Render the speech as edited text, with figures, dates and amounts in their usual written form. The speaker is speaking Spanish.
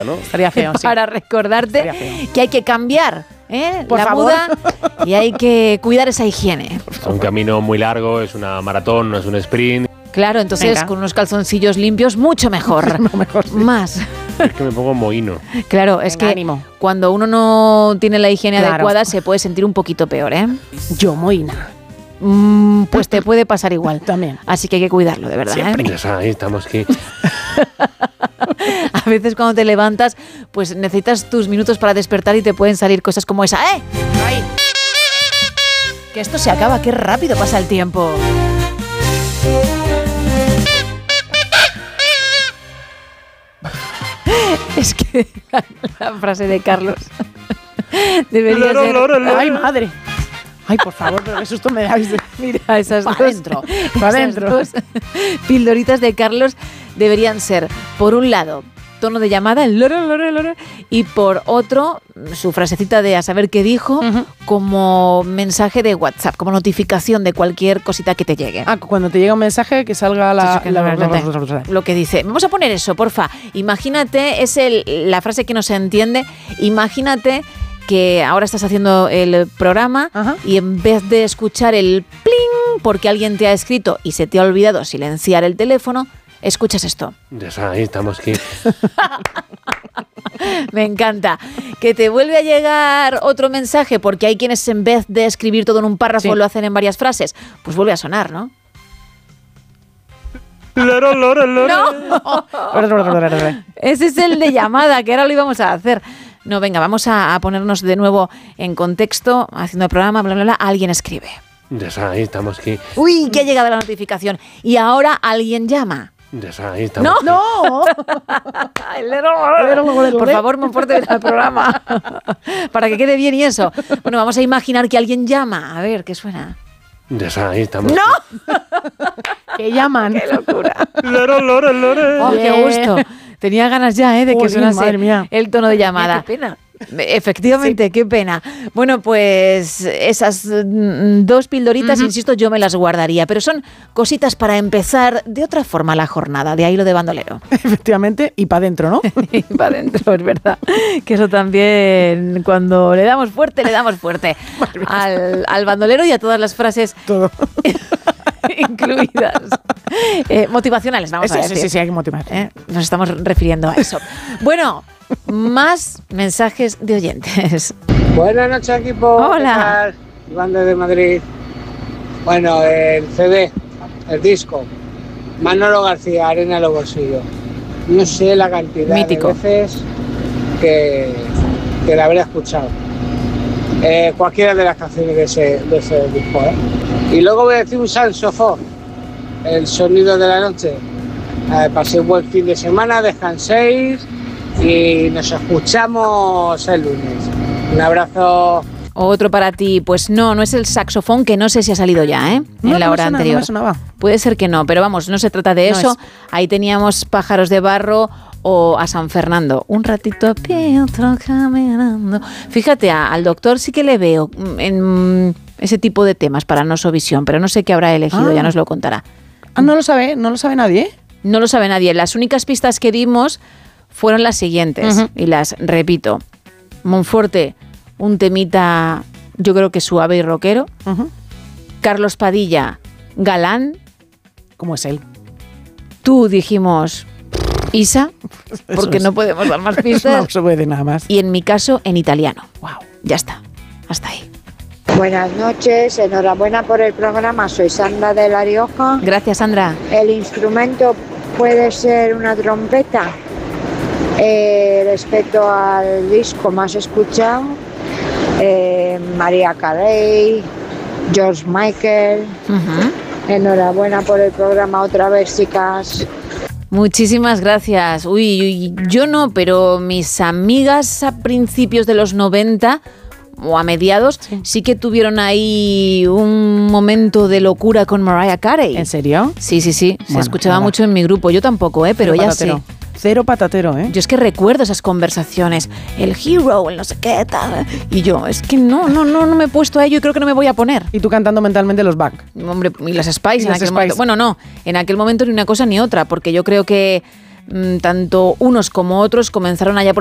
¿no? Estaría feo, sí. Para recordarte que hay que cambiar Por la favor. muda y hay que cuidar esa higiene. Es un camino muy largo, es una maratón, no es un sprint. Claro, entonces Venga. con unos calzoncillos limpios mucho mejor. Mejor, sí. Más. Es que me pongo mohino. Claro, es Venga, que ánimo. cuando uno no tiene la higiene Claro. adecuada se puede sentir un poquito peor, ¿eh? Yo, Moina. Pues te puede pasar igual. También. Así que hay que cuidarlo, de verdad. ¿eh? Ya sabéis, estamos aquí. A veces cuando te levantas, pues necesitas tus minutos para despertar y te pueden salir cosas como esa. ¡Eh! ¡Ay! Que esto se acaba, qué rápido pasa el tiempo. Es que la frase de Carlos debería ser... Ay, madre. Ay, por favor, pero qué susto me dais. Mira, esas Pa' dos, dentro, pa' esas dentro. dos pildoritas de Carlos deberían ser, por un lado, tono de llamada, el loro, loro, loro, y por otro, su frasecita de a saber qué dijo, como mensaje de WhatsApp, como notificación de cualquier cosita que te llegue. Ah, cuando te llega un mensaje que salga Lo que dice. Vamos a poner eso, porfa. Imagínate, es la frase que no se entiende. Imagínate que ahora estás haciendo el programa y en vez de escuchar el pling porque alguien te ha escrito y se te ha olvidado silenciar el teléfono, escuchas esto. Ya sabéis, estamos aquí. Me encanta. Que te vuelve a llegar otro mensaje porque hay quienes en vez de escribir todo en un párrafo lo hacen en varias frases. Pues vuelve a sonar, ¿no? ¡No! Ese es el de llamada, que ahora lo íbamos a hacer. No, venga, vamos a ponernos de nuevo en contexto, haciendo el programa, bla, bla, bla. Alguien escribe. Ya sabéis, estamos aquí. Uy, que ha llegado la notificación. Y ahora alguien llama. Ya sabéis, estamos aquí. ¡No! Por favor, Monforte, ven al programa. Para que quede bien y eso. Bueno, vamos a imaginar que alguien llama. A ver, ¿qué suena? Ya sabéis, estamos ¡No! Que llaman. ¡Qué locura! aquí. ¡Oh, qué gusto! Tenía ganas ya, de que Uy, sonase madre mía. el tono de llamada. Qué pena. Efectivamente, qué pena. Bueno, pues esas dos pildoritas, insisto, yo me las guardaría, pero son cositas para empezar de otra forma la jornada, de ahí lo de bandolero. Efectivamente, y para adentro, ¿no? Y para adentro, es verdad. Que eso también, cuando le damos fuerte al bandolero y a todas las frases Todo. incluidas. Motivacionales, vamos a decir. Sí, hay que motivar. Nos estamos refiriendo a eso. Bueno, más mensajes de oyentes. Buenas noches, equipo. Hola. ¿Qué tal? Iván desde Madrid. Bueno, el CD, el disco. Manolo García, Arena en los bolsillos. No sé la cantidad Mítico. de veces que la habré escuchado. Cualquiera de las canciones de ese disco. Y luego voy a decir un saxofón. El sonido de la noche. Pasé un buen fin de semana, descanséis y nos escuchamos el lunes. Un abrazo. Otro para ti, pues no es el saxofón, que no sé si ha salido ya, en la hora anterior. No me sonaba. Puede ser que no, pero vamos, no se trata de No eso. es. Ahí teníamos Pájaros de Barro o a San Fernando. Un ratito a pie, otro caminando. Fíjate, al doctor sí que le veo en ese tipo de temas para Nosovisión, pero no sé qué habrá elegido, ya nos lo contará. Ah, no lo sabe nadie. No lo sabe nadie. Las únicas pistas que dimos fueron las siguientes, y las repito. Monforte, un temita, yo creo que suave y rockero. Carlos Padilla, galán. ¿Cómo es él? Tú dijimos Isa, porque es. no podemos dar más No pistas. se puede nada más. Y en mi caso, en italiano. Wow, ya está. Hasta ahí. Buenas noches, enhorabuena por el programa, soy Sandra de La Rioja. Gracias, Sandra. El instrumento puede ser una trompeta. Respecto al disco más escuchado, Mariah Carey, George Michael. Enhorabuena por el programa otra vez, chicas. Muchísimas gracias. Uy, yo no, pero mis amigas a principios de los 90 o a mediados sí que tuvieron ahí un momento de locura con Mariah Carey. ¿En serio? Sí. Se Bueno, escuchaba nada. mucho en mi grupo. Yo tampoco, pero ya sé. Cero patatero, ¿eh? Yo es que recuerdo esas conversaciones. El hero, el no sé qué, tal. Y yo, es que no me he puesto a ello y creo que no me voy a poner. Y tú cantando mentalmente los back. Hombre, y las Spice Y en las aquel Spice. momento. Bueno, no, en aquel momento ni una cosa ni otra, porque yo creo que tanto unos como otros comenzaron allá por